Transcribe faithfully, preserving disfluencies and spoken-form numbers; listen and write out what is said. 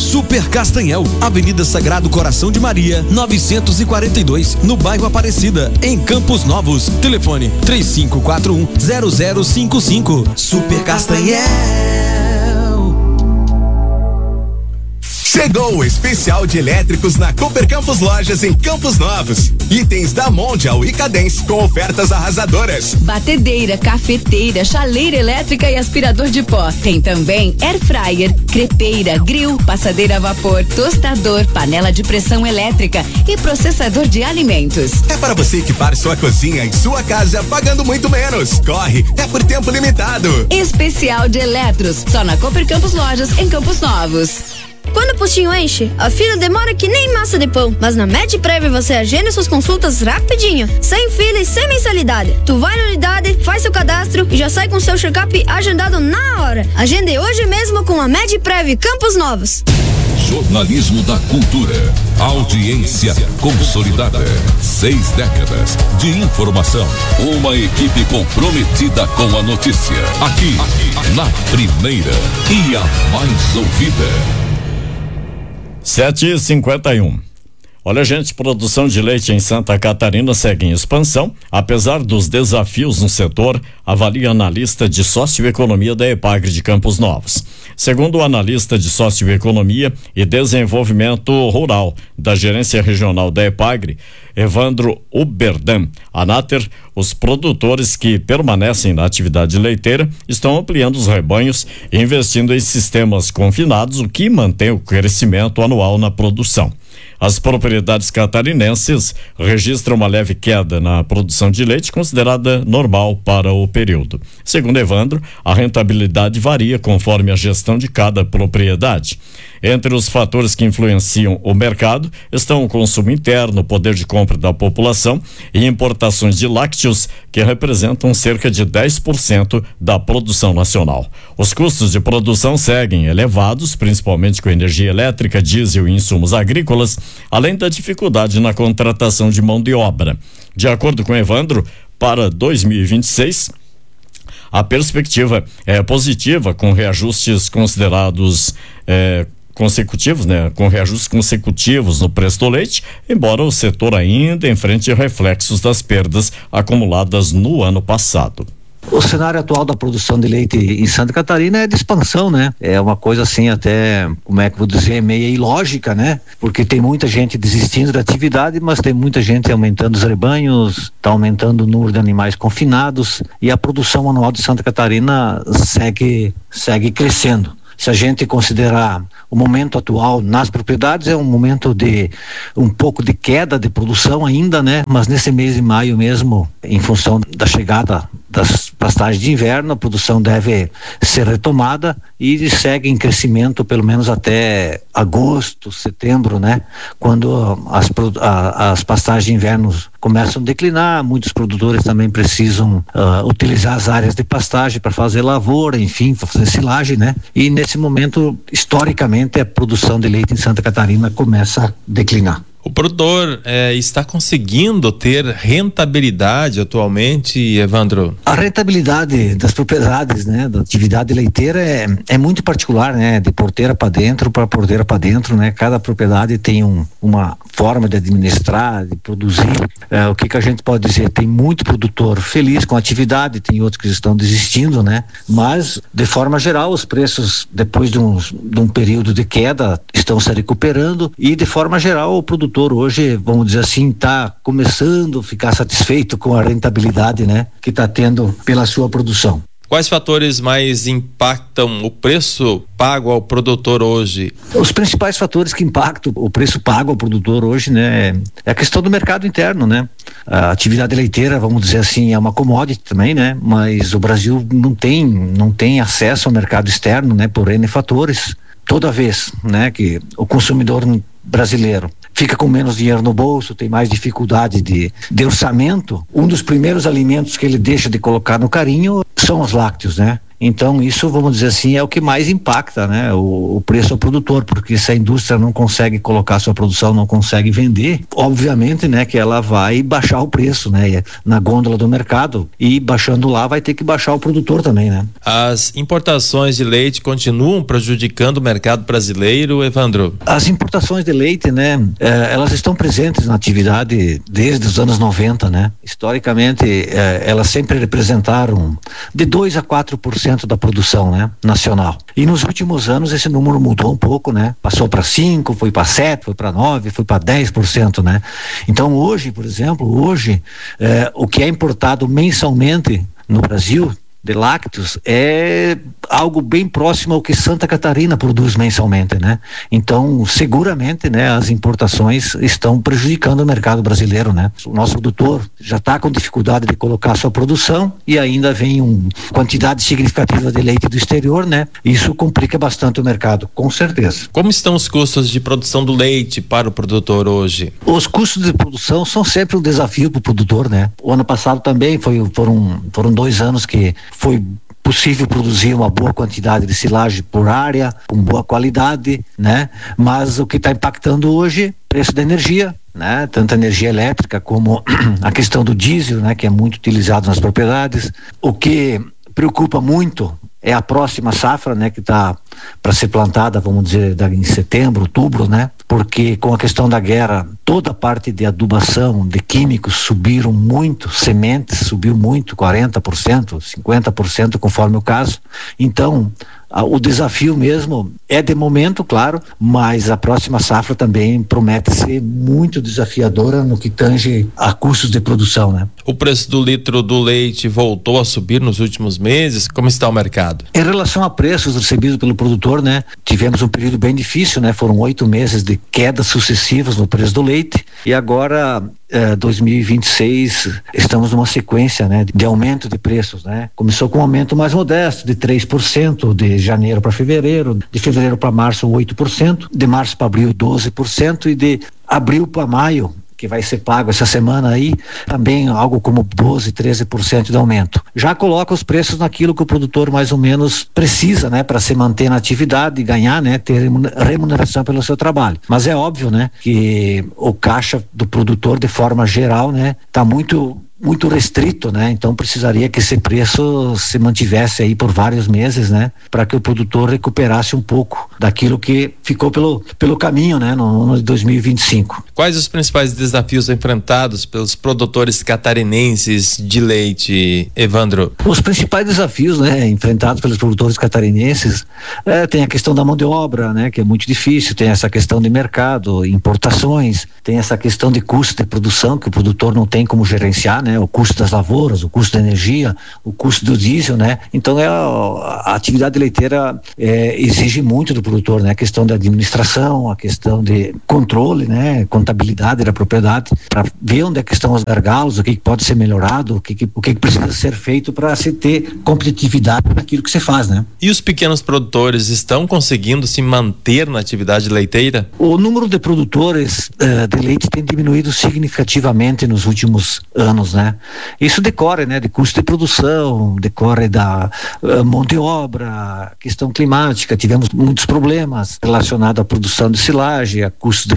Super Castanhel, Avenida Sagrado Coração de Maria, novecentos e quarenta e dois, no bairro Aparecida, em Campos Novos. Telefone três cinco quatro um zero zero cinco cinco. Super Castanhel. Chegou o especial de elétricos na Cooper Campos Lojas em Campos Novos. Itens da Mondial e Cadence com ofertas arrasadoras. Batedeira, cafeteira, chaleira elétrica e aspirador de pó. Tem também air fryer, crepeira, grill, passadeira a vapor, tostador, panela de pressão elétrica e processador de alimentos. É para você equipar sua cozinha e sua casa pagando muito menos. Corre, é por tempo limitado. Especial de eletros, só na Cooper Campos Lojas em Campos Novos. Quando o postinho enche, a fila demora que nem massa de pão. Mas na MedPrev você agenda suas consultas rapidinho, sem fila e sem mensalidade. Tu vai na unidade, faz seu cadastro e já sai com seu check-up agendado na hora. Agende hoje mesmo com a MedPrev Campos Novos. Jornalismo da Cultura. Audiência consolidada. Seis décadas de informação. Uma equipe comprometida com a notícia. Aqui, aqui na primeira e a mais ouvida. sete e cinquenta e um. Olha, gente, produção de leite em Santa Catarina segue em expansão, apesar dos desafios no setor, avalia analista de socioeconomia da EPAGRE de Campos Novos. Segundo o analista de socioeconomia e desenvolvimento rural da gerência regional da EPAGRE, Evandro Uberdan Anater, os produtores que permanecem na atividade leiteira estão ampliando os rebanhos e investindo em sistemas confinados, o que mantém o crescimento anual na produção. As propriedades catarinenses registram uma leve queda na produção de leite, considerada normal para o período. Segundo Evandro, a rentabilidade varia conforme a gestão de cada propriedade. Entre os fatores que influenciam o mercado estão o consumo interno, o poder de compra da população e importações de lácteos, que representam cerca de dez por cento da produção nacional. Os custos de produção seguem elevados, principalmente com energia elétrica, diesel e insumos agrícolas, além da dificuldade na contratação de mão de obra. De acordo com Evandro, para dois mil e vinte e seis, a perspectiva é positiva, com reajustes considerados é, consecutivos, né, com reajustes consecutivos no preço do leite, embora o setor ainda enfrente reflexos das perdas acumuladas no ano passado. O cenário atual da produção de leite em Santa Catarina é de expansão, né? É uma coisa assim até, como é que eu vou dizer, meio ilógica, né? Porque tem muita gente desistindo da atividade, mas tem muita gente aumentando os rebanhos, está aumentando o número de animais confinados e a produção anual de Santa Catarina segue, segue crescendo. Se a gente considerar o momento atual nas propriedades, é um momento de um pouco de queda de produção ainda, né? Mas nesse mês de maio mesmo, em função da chegada das pastagens de inverno, a produção deve ser retomada e segue em crescimento pelo menos até agosto, setembro, né? Quando as, a, as pastagens de inverno começam a declinar, muitos produtores também precisam uh, utilizar as áreas de pastagem para fazer lavoura, enfim, para fazer silagem, né? E nesse momento, historicamente, a produção de leite em Santa Catarina começa a declinar. O produtor eh, está conseguindo ter rentabilidade atualmente, Evandro? A rentabilidade das propriedades, né, da atividade leiteira é, é muito particular, né, de porteira para dentro para porteira para dentro, né? Cada propriedade tem um, uma forma de administrar, de produzir. É, o que que a gente pode dizer? Tem muito produtor feliz com a atividade, tem outros que estão desistindo, né? Mas de forma geral, os preços depois de um, de um período de queda estão se recuperando e de forma geral o produtor hoje, vamos dizer assim, está começando a ficar satisfeito com a rentabilidade, né, que está tendo pela sua produção. Quais fatores mais impactam o preço pago ao produtor hoje? Os principais fatores que impactam o preço pago ao produtor hoje, né, é a questão do mercado interno, né? A atividade leiteira, vamos dizer assim, é uma commodity também, né? Mas o Brasil não tem, não tem acesso ao mercado externo, né, por N fatores. Toda vez, né, que o consumidor brasileiro fica com menos dinheiro no bolso, tem mais dificuldade de, de orçamento, um dos primeiros alimentos que ele deixa de colocar no carinho são os lácteos, né? Então isso, vamos dizer assim, é o que mais impacta, né? O, o preço ao produtor, porque se a indústria não consegue colocar sua produção, não consegue vender, obviamente, né, que ela vai baixar o preço, né, na gôndola do mercado, e baixando lá vai ter que baixar o produtor também, né? As importações de leite continuam prejudicando o mercado brasileiro, Evandro? As importações de leite, né, eh, elas estão presentes na atividade desde os anos noventa, né? Historicamente, eh, elas sempre representaram de dois a quatro por cento da produção, né, nacional. E nos últimos anos esse número mudou um pouco, né? Passou para cinco, foi para sete, foi para nove, foi para dez por cento, né? Então hoje, por exemplo, hoje eh, o que é importado mensalmente no Brasil de lácteos é algo bem próximo ao que Santa Catarina produz mensalmente, né? Então, seguramente, né, as importações estão prejudicando o mercado brasileiro, né? O nosso produtor já está com dificuldade de colocar sua produção e ainda vem uma quantidade significativa de leite do exterior, né? Isso complica bastante o mercado, com certeza. Como estão os custos de produção do leite para o produtor hoje? Os custos de produção são sempre um desafio para o produtor, né? O ano passado também foi, foram, foram dois anos que foi possível produzir uma boa quantidade de silagem por área, com boa qualidade, né? Mas o que está impactando hoje, preço da energia, né? Tanto a energia elétrica como a questão do diesel, né? Que é muito utilizado nas propriedades. O que preocupa muito é a próxima safra, né, que está para ser plantada, vamos dizer, em setembro, outubro, né? Porque com a questão da guerra, toda a parte de adubação, de químicos subiram muito, sementes subiu muito, quarenta por cento, cinquenta por cento conforme o caso. Então, a, o desafio mesmo é de momento, claro, mas a próxima safra também promete ser muito desafiadora no que tange a custos de produção, né? O preço do litro do leite voltou a subir nos últimos meses? Como está o mercado? Em relação a preços recebidos pelo produtor, né? Tivemos um período bem difícil, né? Foram oito meses de quedas sucessivas no preço do leite e agora eh, dois mil e vinte e seis estamos numa sequência, né? De aumento de preços, né? Começou com um aumento mais modesto de três por cento de janeiro para fevereiro, de fevereiro para março oito por cento, de março para abril doze por cento e de abril para maio, que vai ser pago essa semana aí, também algo como doze, treze por cento de aumento. Já coloca os preços naquilo que o produtor mais ou menos precisa, né, para se manter na atividade e ganhar, né, ter remuneração pelo seu trabalho. Mas é óbvio, né, que o caixa do produtor de forma geral, né, tá muito muito restrito, né? Então precisaria que esse preço se mantivesse aí por vários meses, né? Para que o produtor recuperasse um pouco daquilo que ficou pelo, pelo caminho, né? No ano de dois mil e vinte e cinco. Quais os principais desafios enfrentados pelos produtores catarinenses de leite, Evandro? Os principais desafios, né? Enfrentados pelos produtores catarinenses, é, tem a questão da mão de obra, né? Que é muito difícil, tem essa questão de mercado, importações, tem essa questão de custo de produção que o produtor não tem como gerenciar, né? O custo das lavouras, o custo da energia, o custo do diesel, né? Então é a, a atividade leiteira é, exige muito do produtor, né? A questão da administração, a questão de controle, né? Contabilidade da propriedade, para ver onde é que estão os gargalos, o que, que pode ser melhorado, o que, que, o que, que precisa ser feito para se ter competitividade naquilo que se faz, né? E os pequenos produtores estão conseguindo se manter na atividade leiteira? O número de produtores uh, de leite tem diminuído significativamente nos últimos anos, né? Isso decorre, né, de custo de produção, decorre da uh, mão de obra, questão climática, tivemos muitos problemas relacionados à produção de silagem, a custo de